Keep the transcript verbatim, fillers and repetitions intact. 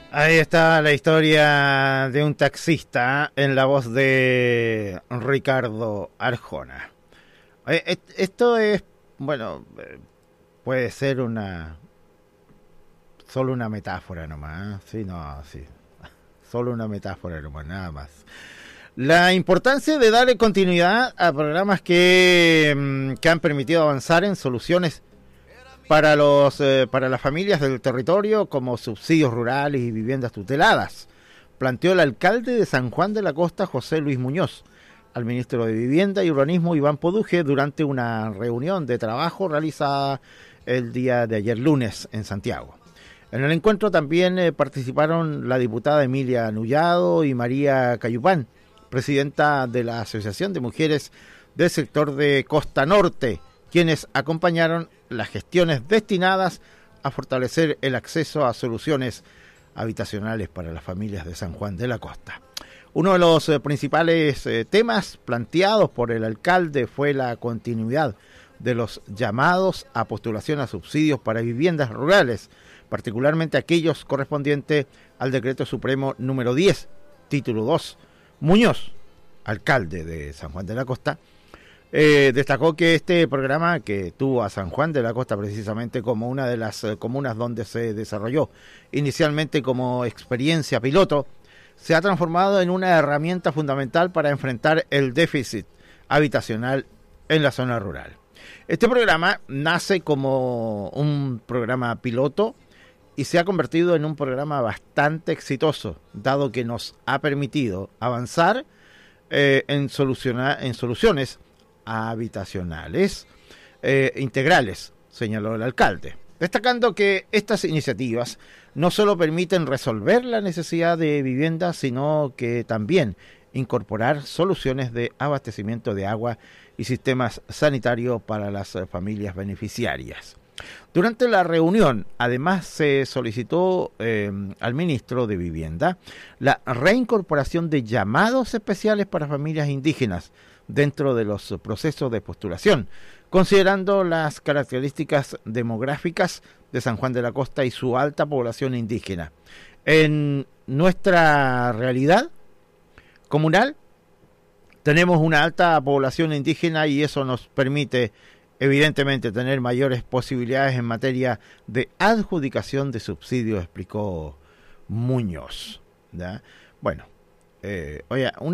Ahí está la historia de un taxista en la voz de Ricardo Arjona. Eh, et- Esto es, bueno, eh, puede ser una, solo una metáfora nomás, ¿eh? Sí, no, sí, solo una metáfora nomás, nada más. La importancia de darle continuidad a programas que, mm, que han permitido avanzar en soluciones para los eh, para las familias del territorio, como subsidios rurales y viviendas tuteladas, planteó el alcalde de San Juan de la Costa, José Luis Muñoz, al ministro de Vivienda y Urbanismo, Iván Poduje, durante una reunión de trabajo realizada el día de ayer lunes en Santiago. En el encuentro también eh, participaron la diputada Emilia Nullado y María Cayupán, presidenta de la Asociación de Mujeres del sector de Costa Norte, quienes acompañaron las gestiones destinadas a fortalecer el acceso a soluciones habitacionales para las familias de San Juan de la Costa. Uno de los eh, principales eh, temas planteados por el alcalde fue la continuidad de los llamados a postulación a subsidios para viviendas rurales, particularmente aquellos correspondientes al Decreto Supremo número diez, título dos. Muñoz, alcalde de San Juan de la Costa, Eh, destacó que este programa, que tuvo a San Juan de la Costa precisamente como una de las eh, comunas donde se desarrolló inicialmente como experiencia piloto, se ha transformado en una herramienta fundamental para enfrentar el déficit habitacional en la zona rural. Este programa nace como un programa piloto y se ha convertido en un programa bastante exitoso, dado que nos ha permitido avanzar eh, en, solucionar, en soluciones habitacionales eh, integrales, señaló el alcalde, destacando que estas iniciativas no solo permiten resolver la necesidad de vivienda, sino que también incorporar soluciones de abastecimiento de agua y sistemas sanitarios para las familias beneficiarias. Durante la reunión, además, se solicitó eh, al ministro de Vivienda la reincorporación de llamados especiales para familias indígenas dentro de los procesos de postulación, considerando las características demográficas de San Juan de la Costa y su alta población indígena. En nuestra realidad comunal tenemos una alta población indígena y eso nos permite evidentemente tener mayores posibilidades en materia de adjudicación de subsidios, explicó Muñoz, ¿ya? Bueno, eh, oye, una